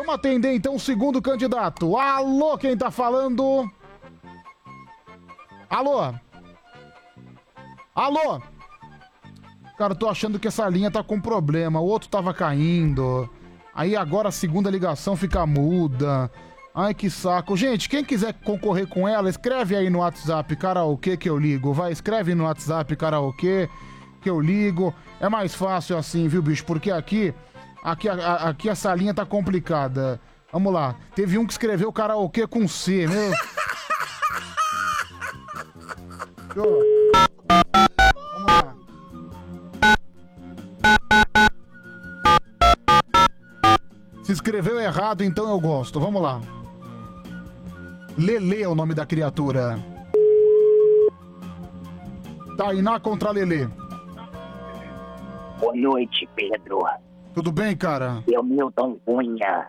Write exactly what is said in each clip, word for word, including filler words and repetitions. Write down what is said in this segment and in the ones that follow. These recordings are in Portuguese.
Vamos atender então o segundo candidato. Alô, quem tá falando? Alô? Alô? Cara, eu tô achando que essa linha tá com problema. O outro tava caindo. Aí agora a segunda ligação fica muda. Ai, que saco. Gente, quem quiser concorrer com ela, escreve aí no WhatsApp karaokê que eu ligo. Vai, escreve no WhatsApp karaokê que eu ligo. É mais fácil assim, viu, bicho? Porque aqui, aqui, a- aqui essa linha tá complicada. Vamos lá. Teve um que escreveu karaokê com C, meu. Ô, vamos lá. Se escreveu errado, então eu gosto. Vamos lá. Lelê é o nome da criatura. Tainá contra Lelê. Boa noite, Pedro. Tudo bem, cara? Eu, Milton Cunha.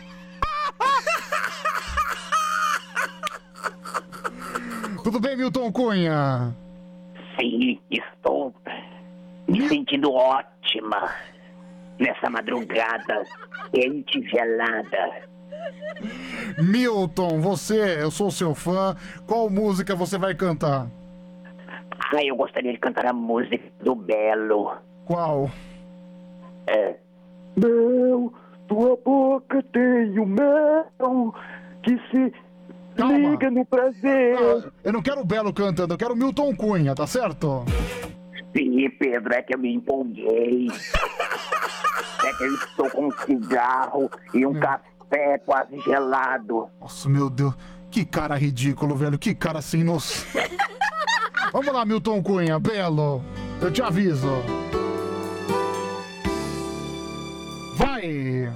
Tudo bem, Milton Cunha? Sim, estou me sentindo ótima nessa madrugada quente e gelada. Milton, você, eu sou seu fã. Qual música você vai cantar? Ah, eu gostaria de cantar a música do Belo. Qual? É. Mel, tua boca tem o mel que se liga no prazer. Ah, eu não quero o Belo cantando, eu quero o Milton Cunha, tá certo? Sim, Pedro, é que eu me empolguei. É que eu estou com um cigarro e um café quase gelado. Nossa, meu Deus. Que cara ridículo, velho. Que cara sem noção. Vamos lá, Milton Cunha, Belo. Eu te aviso. Vai!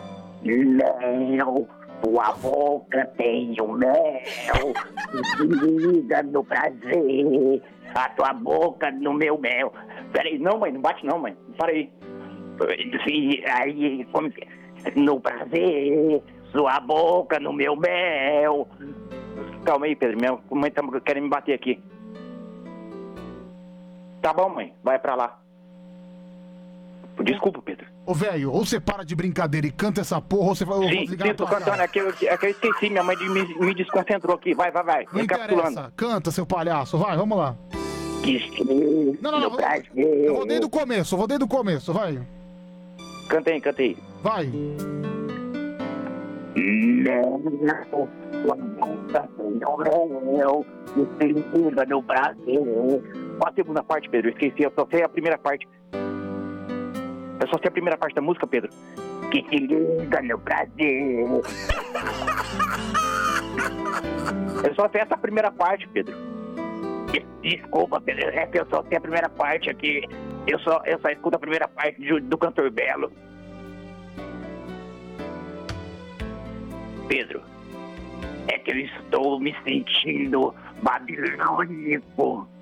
Mel, tua boca tem o mel que se liga no prazer. A tua boca no meu mel. Peraí, não, mãe, não bate não, mãe. Para aí. Sim, aí, como que... No prazer, sua boca no meu mel. Calma aí, Pedro, minha mãe tá querendo me bater aqui. Tá bom, mãe, vai pra lá. Desculpa, Pedro. Ô, velho, ou você para de brincadeira e canta essa porra, ou você vai... eu vou Sim, desligar sim, na tô tua cantando. cara. É que, eu, é que eu esqueci, minha mãe me, me desconcentrou aqui. Vai, vai, vai. Não interessa, canta, seu palhaço, vai, vamos lá. Não, não, não, eu, eu vou desde o começo, eu vou desde o começo, vai. Cantei, cantei. Vai. Mel, tua boca tem o mel que se liga no prazer. Qual a segunda parte, Pedro? Eu esqueci, eu só sei a primeira parte. Eu só sei a primeira parte da música, Pedro. Que se liga no prazer. Eu só sei essa primeira parte, Pedro. Desculpa, Pedro, é que eu só sei a primeira parte aqui. Eu só, eu só escuto a primeira parte do, do cantor Belo. Pedro, é que eu estou me sentindo babilônico.